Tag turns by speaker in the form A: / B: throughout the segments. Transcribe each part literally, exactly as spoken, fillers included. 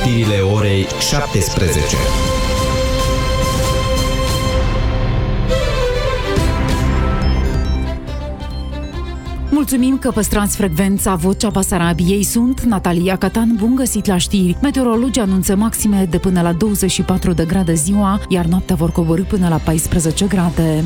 A: Știrile orei șaptesprezece.
B: Mulțumim că păstrați frecvența Vocea Basarabiei. Sunt Natalia Catan, bun găsit la știri. Meteorologii anunță maxime de până la douăzeci și patru de grade ziua, iar noaptea vor coborî până la paisprezece grade.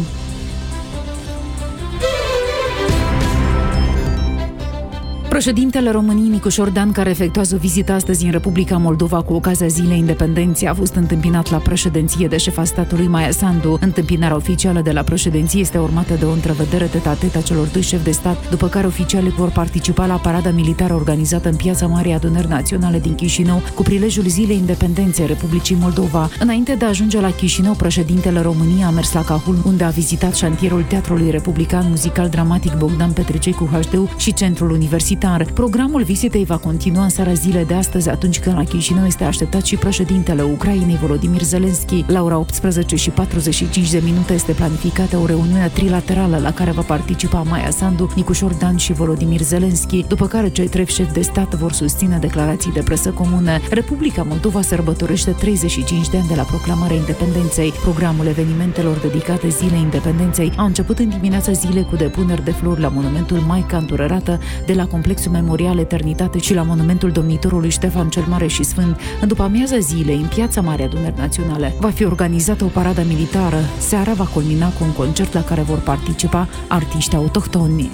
B: Președintele României, Nicu Șordan, care efectuează o vizită astăzi în Republica Moldova cu ocazia Zilei Independenței, a fost întâmpinat la președinție de șefa statului Maia Sandu. Întâmpinarea oficială de la președinție este urmată de o întrevedere tete-a-tete a celor doi șefi de stat, după care oficialii vor participa la parada militară organizată în Piața Marii Adunări Naționale din Chișinău, cu prilejul Zilei Independenței Republicii Moldova. Înainte de a ajunge la Chișinău, președintele României a mers la Cahul, unde a vizitat șantierul Teatrului Republican Muzical Dramatic Bogdan Petricei cu H D U și Centrul Universitar. Programul vizitei va continua în seara zilei de astăzi, atunci când la Chișinău este așteptat și președintele Ucrainei, Volodymyr Zelensky. La ora optsprezece și patruzeci și cinci de minute este planificată o reuniune trilaterală la care va participa Maia Sandu, Nicu Șordan și Volodymyr Zelensky, după care cei trei șefi de stat vor susține declarații de presă comune. Republica Moldova sărbătorește treizeci și cinci de ani de la proclamarea independenței. Programul evenimentelor dedicate Zilei Independenței a început în dimineața zilei cu depuneri de flori la monumentul Maica Îndurărată de la Complexul Memorial Eternitate și la monumentul domnitorului Ștefan cel Mare și Sfânt. În după amiaza zilei, în Piața Marii Adunări Naționale, va fi organizată o paradă militară. Seara va culmina cu un concert la care vor participa artiști autohtoni.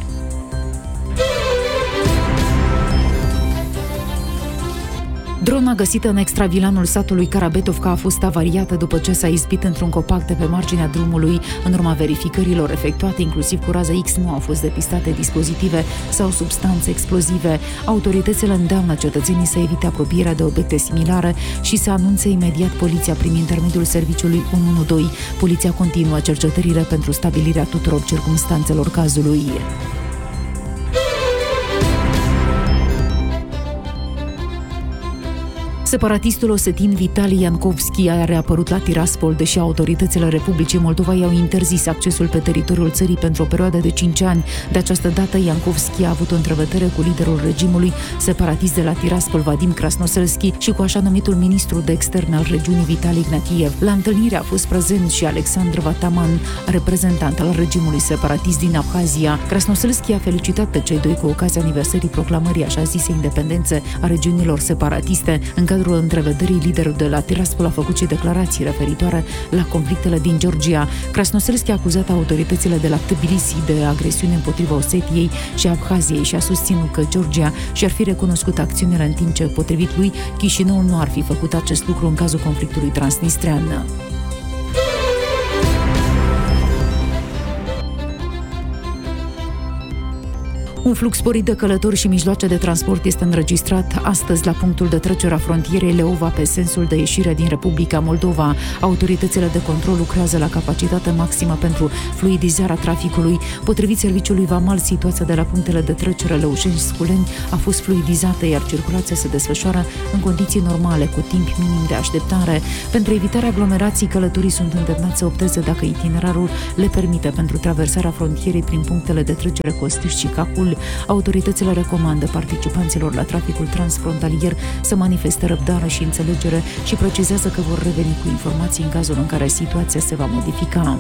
B: Drona găsită în extravilanul satului Karabetovka a fost avariată după ce s-a izbit într-un copac de pe marginea drumului. În urma verificărilor efectuate, inclusiv cu rază X, nu au fost depistate dispozitive sau substanțe explozive. Autoritățile îndeamnă cetățenii să evite apropierea de obiecte similare și să anunțe imediat poliția prin intermediul serviciului unu unu doi. Poliția continuă cercetările pentru stabilirea tuturor circumstanțelor cazului. Separatistul osetin Vitali Yankovski a reapărut la Tiraspol, deși autoritățile Republicii Moldova i-au interzis accesul pe teritoriul țării pentru o perioadă de cinci ani. De această dată, Yankovski a avut o întrevedere cu liderul regimului separatist de la Tiraspol, Vadim Krasnoselski, și cu așa numitul ministru de externe al regiunii, Vitali Ignatiev. La întâlnire a fost prezent și Alexandru Vataman, reprezentant al regimului separatist din Abhazia. Krasnoselski a felicitat pe cei doi cu ocazia aniversării proclamării așa zise independențe a regiunilor separatiste. În cadrul întrevederii, liderul de la Tiraspol a făcut și declarații referitoare la conflictele din Georgia. Krasnoselski a acuzat autoritățile de la Tbilisi de agresiune împotriva Osetiei și Abhaziei și a susținut că Georgia și-ar fi recunoscut acțiunile, în timp ce, potrivit lui, Chișinăul nu ar fi făcut acest lucru în cazul conflictului transnistrean. Un flux sporit de călători și mijloace de transport este înregistrat astăzi la punctul de trecere a frontierei Leova pe sensul de ieșire din Republica Moldova. Autoritățile de control lucrează la capacitate maximă pentru fluidizarea traficului. Potrivit serviciului vamal, situația de la punctele de trecere Lăușeni-Sculeni a fost fluidizată, iar circulația se desfășoară în condiții normale, cu timp minim de așteptare. Pentru evitarea aglomerației, călătorii sunt îndemnați să opteze, dacă itinerarul le permite, pentru traversarea frontierei prin punctele de trecere Costiș și Cahul. Autoritățile recomandă participanților la traficul transfrontalier să manifeste răbdare și înțelegere și precizează că vor reveni cu informații în cazul în care situația se va modifica.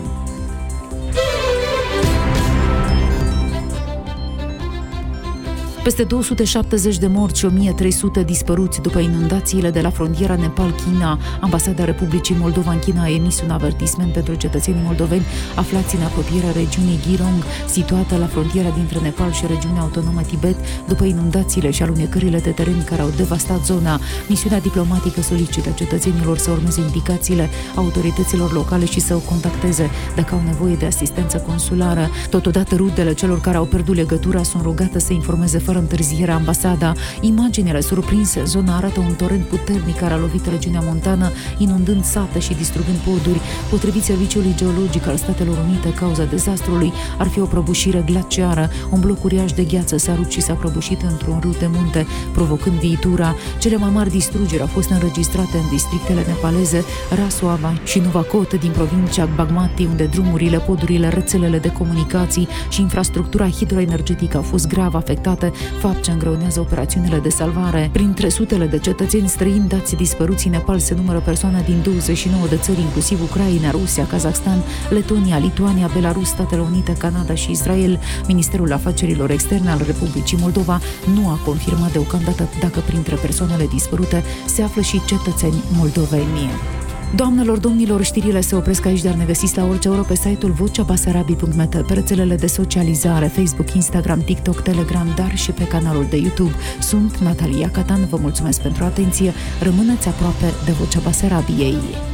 B: Peste două sute șaptezeci de morți și o mie trei sute dispăruți după inundațiile de la frontiera Nepal-China. Ambasada Republicii Moldova în China a emis un avertisment pentru cetățenii moldoveni aflați în apropierea regiunii Girong, situată la frontiera dintre Nepal și regiunea autonomă Tibet, după inundațiile și alunecările de teren care au devastat zona. Misiunea diplomatică solicită cetățenilor să urmeze indicațiile autorităților locale și să o contacteze dacă au nevoie de asistență consulară. Totodată, rudele celor care au pierdut legătura sunt rugate să informeze fără întârziere ambasada. Imaginele surprinse în zona arată un torent puternic care a lovit regiunea montană, inundând sate și distrugând poduri. Potrivit Serviciului Geologic al Statelor Unite, cauza dezastrului ar fi o prăbușire glaciară. Un bloc uriaș de gheață s-a rupt și s-a prăbușit într-un râu de munte, provocând viitura. Cele mai mari distrugeri au fost înregistrate în districtele nepaleze Rasuava și Nuwakot din provincia Bagmati, unde drumurile, podurile, rețelele de comunicații și infrastructura hidroenergetică au fost grav afectate, fapt ce îngreunează operațiunile de salvare. Printre sutele de cetățeni străini dați dispăruți în Nepal se numără persoane din douăzeci și nouă de țări, inclusiv Ucraina, Rusia, Kazakhstan, Letonia, Lituania, Belarus, Statele Unite, Canada și Israel. Ministerul Afacerilor Externe al Republicii Moldova nu a confirmat deocamdată dacă printre persoanele dispărute se află și cetățeni moldoveni. Doamnelor, domnilor, știrile se opresc aici, dar ne găsiți la orice oră pe site-ul vocea basarabii punct net, pe rețelele de socializare, Facebook, Instagram, TikTok, Telegram, dar și pe canalul de YouTube. Sunt Natalia Catan, vă mulțumesc pentru atenție, rămâneți aproape de Vocea Basarabiei.